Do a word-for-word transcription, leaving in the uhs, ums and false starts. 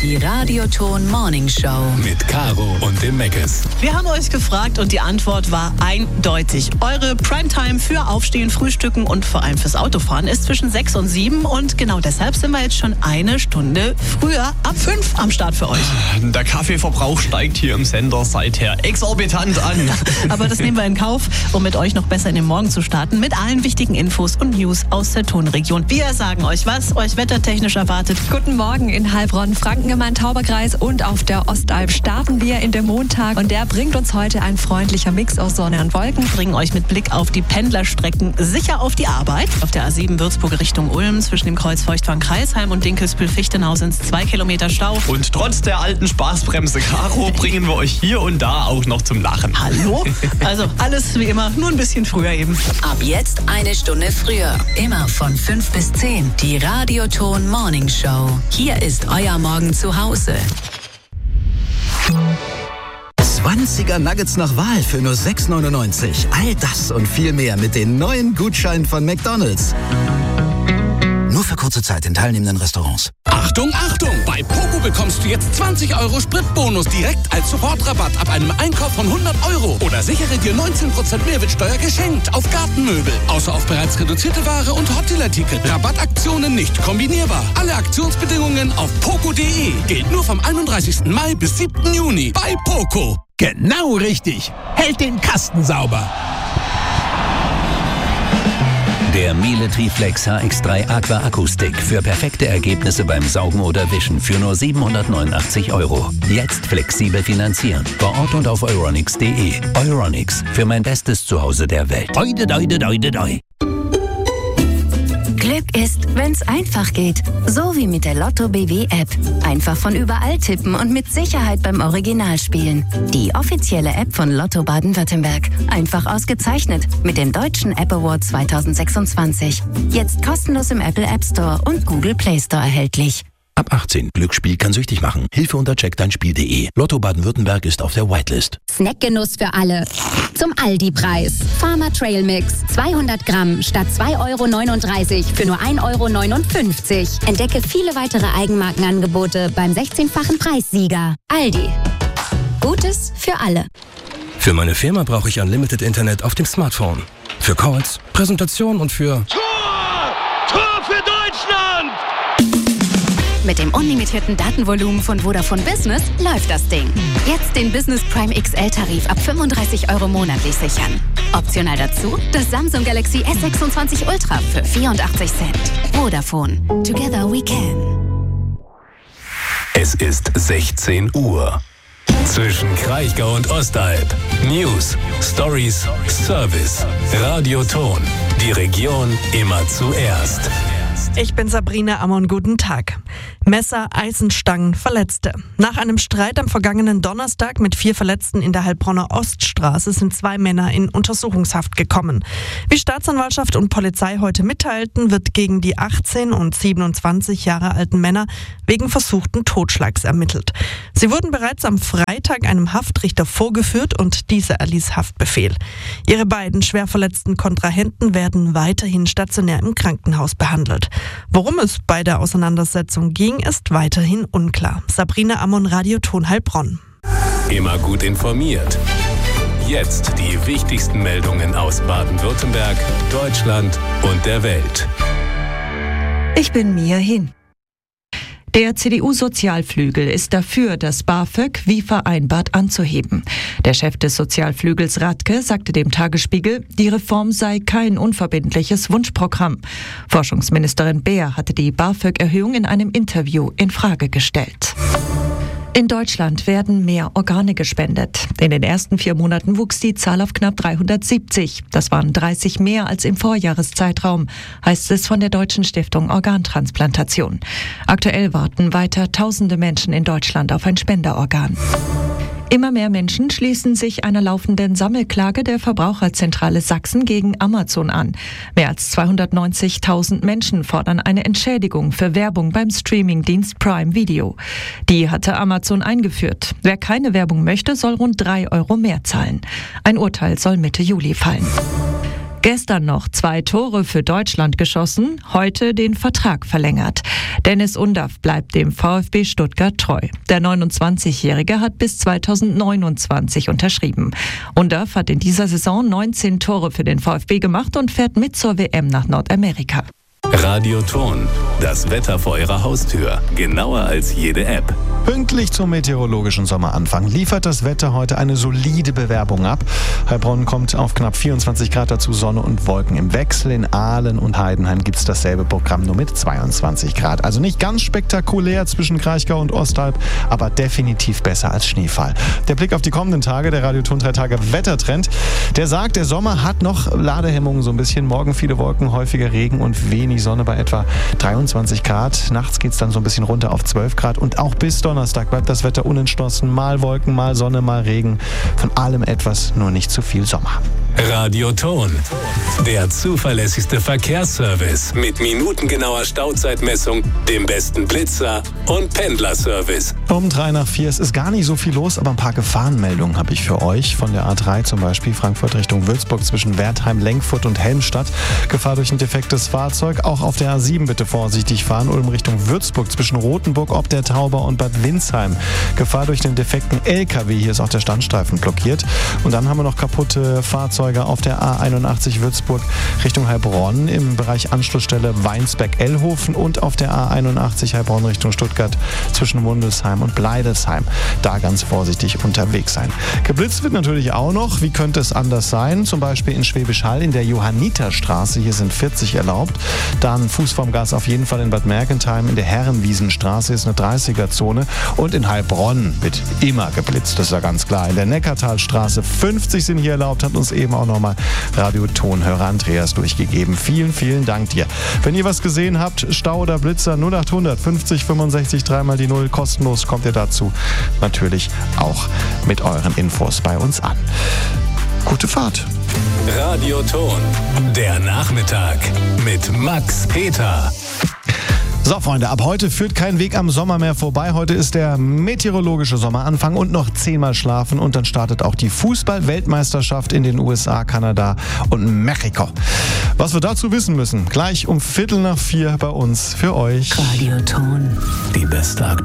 Die Radioton Morning Show. Mit Caro und dem Meckes. Wir haben euch gefragt und die Antwort war eindeutig. Eure Primetime für Aufstehen, Frühstücken und vor allem fürs Autofahren ist zwischen sechs und sieben. Und genau deshalb sind wir jetzt schon eine Stunde früher, ab fünf am Start für euch. Der Kaffeeverbrauch steigt hier im Sender seither exorbitant an. Aber das nehmen wir in Kauf, um mit euch noch besser in den Morgen zu starten. Mit allen wichtigen Infos und News aus der Tonregion. Wir sagen euch, was euch wettertechnisch erwartet. Guten Morgen in Heilbronn, Franken-Main-Tauber-Kreis und auf der Ostalb starten wir in den Montag. Und der bringt uns heute ein freundlicher Mix aus Sonne und Wolken. Bringen euch mit Blick auf die Pendlerstrecken sicher auf die Arbeit. Auf der A sieben Würzburg Richtung Ulm zwischen dem Kreuz Feuchtwangen-Kreisheim und Dinkelsbühl-Fichtenau sind es zwei Kilometer Stau. Und trotz der alten Spaßbremse Caro bringen wir euch hier und da auch noch zum Lachen. Hallo? Also alles wie immer, nur ein bisschen früher eben. Ab jetzt eine Stunde früher. Immer von fünf bis zehn. Die Radioton Morning Show. Hier ist euer Morgen zu Hause. zwanziger Nuggets nach Wahl für nur sechs neunundneunzig. All das und viel mehr mit den neuen Gutscheinen von McDonald's. Nur für kurze Zeit in teilnehmenden Restaurants. Achtung, Achtung! Bei Poco bekommst du jetzt zwanzig Euro Spritbonus direkt als Sofortrabatt ab einem Einkauf von hundert Euro. Oder sichere dir neunzehn Prozent Mehrwertsteuer geschenkt auf Gartenmöbel. Außer auf bereits reduzierte Ware und Hotelartikel. Rabattaktionen nicht kombinierbar. Alle Aktionsbedingungen auf poco punkt de. Gilt nur vom einunddreißigsten Mai bis siebten Juni bei Poco. Genau richtig. Hält den Kasten sauber. Der Miele Triflex H X drei Aqua Akustik für perfekte Ergebnisse beim Saugen oder Wischen für nur siebenhundertneunundachtzig Euro. Jetzt flexibel finanzieren. Vor Ort und auf euronics punkt de. Euronics, für mein bestes Zuhause der Welt. Doi, doi, doi, doi, doi. Glück ist, wenn's einfach geht. So wie mit der Lotto B W App. Einfach von überall tippen und mit Sicherheit beim Original spielen. Die offizielle App von Lotto Baden-Württemberg. Einfach ausgezeichnet mit dem Deutschen App Award zweitausendsechsundzwanzig. Jetzt kostenlos im Apple App Store und Google Play Store erhältlich. Ab achtzehn. Glücksspiel kann süchtig machen. Hilfe unter check dein spiel punkt de. Lotto Baden-Württemberg ist auf der Whitelist. Snackgenuss für alle. Zum Aldi-Preis. Farmer Trail Mix. zweihundert Gramm statt zwei Euro neununddreißig für nur ein Euro neunundfünfzig. Entdecke viele weitere Eigenmarkenangebote beim sechzehnfachen Preissieger. Aldi. Gutes für alle. Für meine Firma brauche ich Unlimited Internet auf dem Smartphone. Für Calls, Präsentation und für... Tor! Tor für Deutschland! Mit dem unlimitierten Datenvolumen von Vodafone Business läuft das Ding. Jetzt den Business Prime X L-Tarif ab fünfunddreißig Euro monatlich sichern. Optional dazu das Samsung Galaxy S sechsundzwanzig Ultra für vierundachtzig Cent. Vodafone. Together we can. Es ist sechzehn Uhr. Zwischen Kraichgau und Ostalb. News, Stories, Service. Radioton. Die Region immer zuerst. Ich bin Sabrina Ammon, guten Tag. Messer, Eisenstangen, Verletzte. Nach einem Streit am vergangenen Donnerstag mit vier Verletzten in der Heilbronner Oststraße sind zwei Männer in Untersuchungshaft gekommen. Wie Staatsanwaltschaft und Polizei heute mitteilten, wird gegen die achtzehn und siebenundzwanzig Jahre alten Männer wegen versuchten Totschlags ermittelt. Sie wurden bereits am Freitag einem Haftrichter vorgeführt und dieser erließ Haftbefehl. Ihre beiden schwer verletzten Kontrahenten werden weiterhin stationär im Krankenhaus behandelt. Worum es bei der Auseinandersetzung ging, ist weiterhin unklar. Sabrina Ammon, Radioton Heilbronn. Immer gut informiert. Jetzt die wichtigsten Meldungen aus Baden-Württemberg, Deutschland und der Welt. Ich bin Mia Hin. Der C D U-Sozialflügel ist dafür, das BAföG wie vereinbart anzuheben. Der Chef des Sozialflügels Radke sagte dem Tagesspiegel, die Reform sei kein unverbindliches Wunschprogramm. Forschungsministerin Beer hatte die BAföG-Erhöhung in einem Interview in Frage gestellt. In Deutschland werden mehr Organe gespendet. In den ersten vier Monaten wuchs die Zahl auf knapp dreihundertsiebzig. Das waren dreißig mehr als im Vorjahreszeitraum, heißt es von der Deutschen Stiftung Organtransplantation. Aktuell warten weiter tausende Menschen in Deutschland auf ein Spenderorgan. Immer mehr Menschen schließen sich einer laufenden Sammelklage der Verbraucherzentrale Sachsen gegen Amazon an. Mehr als zweihundertneunzigtausend Menschen fordern eine Entschädigung für Werbung beim Streamingdienst Prime Video. Die hatte Amazon eingeführt. Wer keine Werbung möchte, soll rund drei Euro mehr zahlen. Ein Urteil soll Mitte Juli fallen. Gestern noch zwei Tore für Deutschland geschossen, heute den Vertrag verlängert. Dennis Undaff bleibt dem VfB Stuttgart treu. Der neunundzwanzigjährige hat bis zweitausendneunundzwanzig unterschrieben. Undaff hat in dieser Saison neunzehn Tore für den VfB gemacht und fährt mit zur W M nach Nordamerika. Radio Ton, das Wetter vor Ihrer Haustür. Genauer als jede App. Pünktlich zum meteorologischen Sommeranfang liefert das Wetter heute eine solide Bewerbung ab. Heilbronn kommt auf knapp vierundzwanzig Grad, dazu Sonne und Wolken im Wechsel. In Aalen und Heidenheim gibt es dasselbe Programm, nur mit zweiundzwanzig Grad. Also nicht ganz spektakulär zwischen Kraichgau und Ostalb, aber definitiv besser als Schneefall. Der Blick auf die kommenden Tage, der Radio Ton drei Tage Wettertrend, der sagt, der Sommer hat noch Ladehemmungen so ein bisschen. Morgen viele Wolken, häufiger Regen und wenig Sonne bei etwa dreiundzwanzig Grad. Nachts geht es dann so ein bisschen runter auf zwölf Grad und auch bis Donnerstag bleibt das Wetter unentschlossen. Mal Wolken, mal Sonne, mal Regen. Von allem etwas, nur nicht zu viel Sommer. Radio Ton, der zuverlässigste Verkehrsservice mit minutengenauer Stauzeitmessung, dem besten Blitzer und Pendlerservice. Um drei nach vier, es ist gar nicht so viel los, aber ein paar Gefahrenmeldungen habe ich für euch. Von der A drei zum Beispiel, Frankfurt Richtung Würzburg zwischen Wertheim, Lenkfurt und Helmstadt. Gefahr durch ein defektes Fahrzeug. Auch auf der A sieben bitte vorsichtig fahren. Ulm Richtung Würzburg zwischen Rotenburg, ob der Tauber und Bad Windsheim. Gefahr durch den defekten L K W. Hier ist auch der Standstreifen blockiert. Und dann haben wir noch kaputte Fahrzeuge auf der A einundachtzig Würzburg Richtung Heilbronn im Bereich Anschlussstelle Weinsberg-Ellhofen und auf der A einundachtzig Heilbronn Richtung Stuttgart zwischen Mundelsheim und Bleidelsheim. Da ganz vorsichtig unterwegs sein. Geblitzt wird natürlich auch noch. Wie könnte es anders sein? Zum Beispiel in Schwäbisch Hall in der Johanniterstraße. Hier sind vierzig erlaubt. Dann Fuß vom Gas auf jeden Fall in Bad Mergentheim. In der Herrenwiesenstraße ist eine dreißiger-Zone. Und in Heilbronn wird immer geblitzt. Das ist ja ganz klar. In der Neckartalstraße fünfzig sind hier erlaubt. Hat uns eben auch nochmal Radio-Tonhörer Andreas durchgegeben. Vielen, vielen Dank dir. Wenn ihr was gesehen habt, Stau oder Blitzer, null achthundert fünfzig fünfundsechzig dreimal die Null, kostenlos kommt ihr dazu natürlich auch mit euren Infos bei uns an. Gute Fahrt. Radio Ton, der Nachmittag mit Max Peter. So, Freunde, ab heute führt kein Weg am Sommer mehr vorbei. Heute ist der meteorologische Sommeranfang und noch zehnmal schlafen. Und dann startet auch die Fußball-Weltmeisterschaft in den U S A, Kanada und Mexiko. Was wir dazu wissen müssen, gleich um Viertel nach vier bei uns für euch. Radio Ton. Die beste aktuelle